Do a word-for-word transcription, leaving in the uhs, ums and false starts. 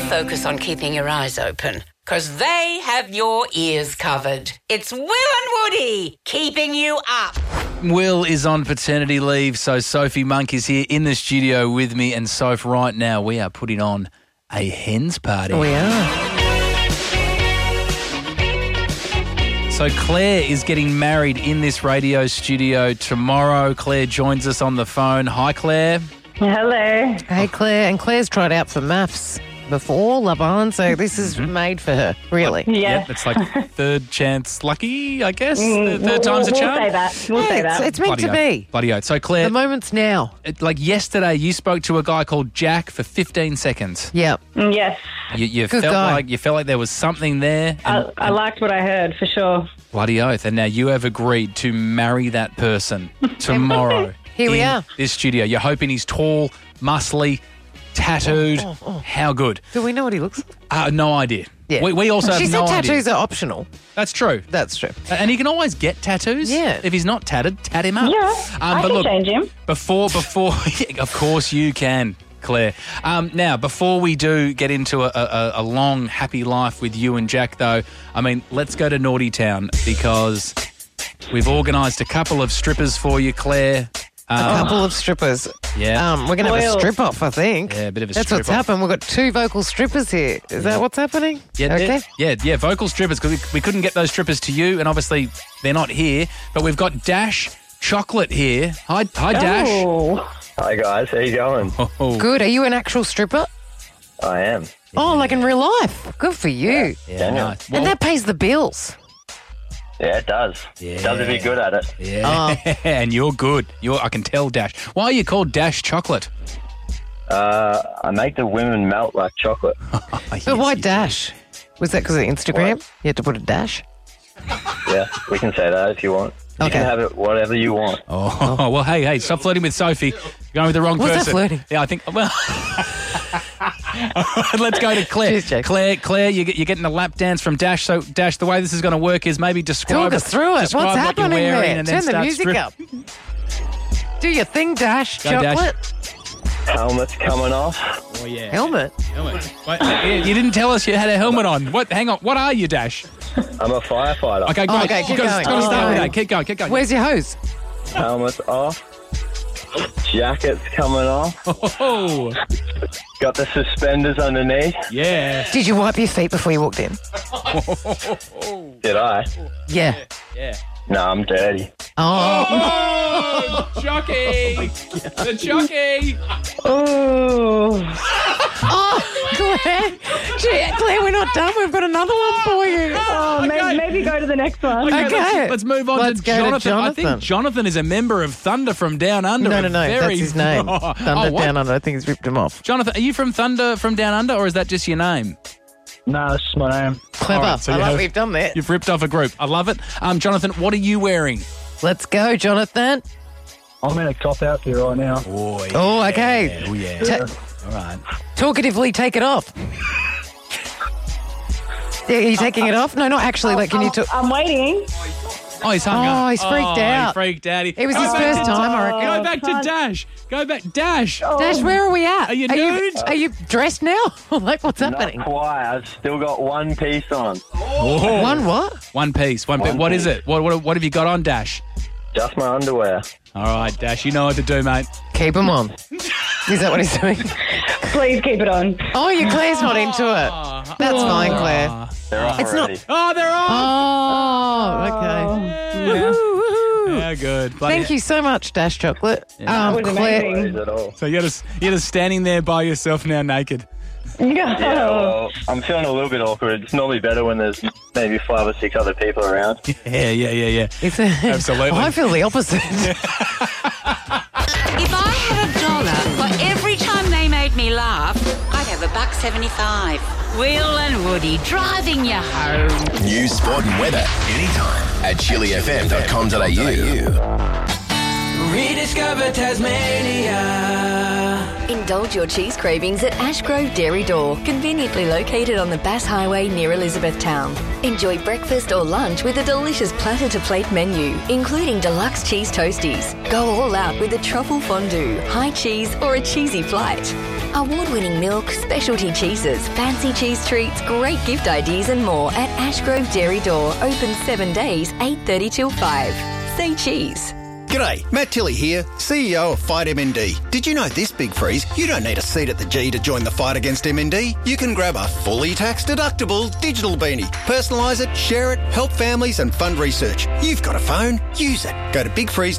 focus on keeping your eyes open, because they have your ears covered. It's Will and Woody keeping you up. Will is on paternity leave, so Sophie Monk is here in the studio with me. And Soph, right now we are putting on a hens party. We are. So Claire is getting married in this radio studio tomorrow. Claire joins us on the phone. Hi, Claire. Hello. Hey, Claire. And Claire's tried out for maths before Love Island, so this is Mm-hmm. made for her, really. Yeah. Yep, it's like third chance lucky, I guess. Mm, Third, third time's a we'll, charm. We'll say that. We'll Yeah, say it's, that. it's meant Bloody to oath. be. Bloody oath. So Claire, The moment's now. it- like yesterday, you spoke to a guy called Jack for fifteen seconds. Yep. Mm, yes. You, you Good felt guy. like you felt like there was something there. I, And, I liked what I heard, for sure. bloody oath. And now you have agreed to marry that person tomorrow. Here we in are. This studio. You're hoping he's tall, muscly, tattooed. Oh, oh, oh. How good? Do we know what he looks like? Uh, no idea. Yeah. We, we also She have said no tattoos idea. are optional. That's true. That's true. And he can always get tattoos. Yeah. If he's not tatted, tat him up. Yeah. Um, I but can look, change him. Before, before, of course you can, Claire. Um, now, before we do get into a, a, a long, happy life with you and Jack, though, I mean, let's go to Naughty Town because we've organised a couple of strippers for you, Claire. A Um, couple of strippers. Yeah. Um, we're going to have a Spoiled. strip off, I think. Yeah, a bit of a That's strip what's off. happened. We've got two vocal strippers here. Is that what's happening? Yeah, Okay. yeah, yeah, vocal strippers, because we, we couldn't get those strippers to you, and obviously they're not here, but we've got Dash Chocolate here. Hi, hi Dash. Oh. Hi guys, how you going? Oh, Good. Are you an actual stripper? I am. Oh, like in real life. Good for you. yeah, Daniel. nice. And that pays the bills. Yeah, it does. Yeah. It does if you're good at it. Yeah, and you're good. You're, I can tell, Dash. Why are you called Dash Chocolate? Uh, I make the women melt like chocolate. But why dash? Was that because of Instagram? What? You had to put a dash? Yeah, we can say that if you want. You Okay. can have it whatever you want. Oh, well, hey, hey, stop flirting with Sophie. You're going with the wrong Was that person. flirting? Yeah, I think, well... All right, let's go to Claire. Cheers, Jake. Claire, Claire, you get, you're getting a lap dance from Dash. So, Dash, the way this is going to work is maybe describe Talk us through it. describe What's what you're happening wearing there? and then Turn the start music strip- up. Do your thing, Dash. Go, Dash. Chocolate. Helmet's coming off. Oh, yeah. Helmet. Helmet. Wait, you you didn't tell us you had a helmet on. What? Hang on. What are you, Dash? I'm a firefighter. Okay, Oh, great. okay, You've keep got, going. got to start with Oh. that. Keep going, keep going. Where's your hose? Helmet's off. Jacket's coming off. Oh, Got the suspenders underneath. yeah. Did you wipe your feet before you walked in? Did I? Yeah. Yeah. No, I'm dirty. Oh. Oh, jockey. The jockey. Oh. Oh, Claire. Gee, Claire, we're not done. We've got another one for you. Oh, maybe, Okay. maybe go to the next one. Okay, Okay. Let's, let's move on Let's to, go to Jonathan. I think Jonathan. Jonathan is a member of Thunder from Down Under. No, a no, no. Very... That's his name. Oh, Thunder what? Down Under. I think he's ripped him off. Jonathan, are you from Thunder from Down Under, or is that just your name? No, it's my name. Clever. All right, so I you like have- what you've done there. You've ripped off a group. I love it. Um, Jonathan, what are you wearing? Let's go, Jonathan. I'm in a cop outfit right now. Oh, yeah. Oh, okay. Oh, yeah. Ta- All right. talkatively take it off. Yeah, Are you taking it off? No, not actually. Like, can you talk? I'm waiting. Oh, he's hung Oh, up. he's freaked oh, out. He freaked out. He- It was Go his back first to time, I Go reckon. back to Dash. Go back. Dash. Dash, where are we at? Are you are you, nude? are you dressed now? Like, what's happening? Not quite. I've still got one piece on. Oh. One what? One piece. One, piece. One What is piece. it? What, what, what have you got on, Dash? Just my underwear. All right, Dash. You know what to do, mate. Keep him on. Is that what he's doing? Please keep it on. Oh, your Claire's not into it. That's fine, Claire. Ah. They're off It's not- already. Oh, they're on. Oh, okay. Yeah. Woohoo, woohoo. Yeah, good. Bloody- Thank you so much, Dash Chocolate. Um, was Claire, amazing. No worries at all. So you're just you're just standing there by yourself now, naked. Yeah, well, I'm feeling a little bit awkward. It's normally better when there's maybe five or six other people around. Yeah, yeah, yeah, yeah. it's a, Absolutely. I feel the opposite. If I had a dollar for every time they made me laugh, I'd have a buck seventy-five. Will and Woody driving you home. News, sport and weather anytime at chili f m dot com dot a u. Rediscover Tasmania. Indulge your cheese cravings at Ashgrove Dairy Door, conveniently located on the Bass Highway near Elizabethtown. Enjoy breakfast or lunch with a delicious platter-to-plate menu, including deluxe cheese toasties. Go all out with a truffle fondue, high cheese or a cheesy flight. Award-winning milk, specialty cheeses, fancy cheese treats, great gift ideas and more at Ashgrove Dairy Door. Open seven days, eight thirty till five. Say cheese. G'day, Matt Tilley here, C E O of Fight M N D. Did you know this, Big Freeze? You don't need a seat at the G to join the fight against M N D. You can grab a fully tax-deductible digital beanie. Personalise it, share it, help families and fund research. You've got a phone, use it. Go to big freeze